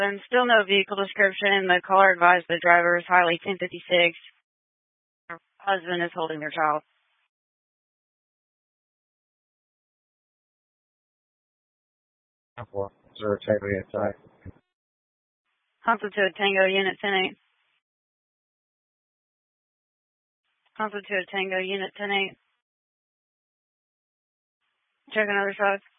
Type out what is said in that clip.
And still no vehicle description. The caller advised the driver is highly 1056. Her husband is holding their child. For 0 Tango inside. Constitute Tango Unit 10-8. Constitute Tango Unit 10-8. Check another side.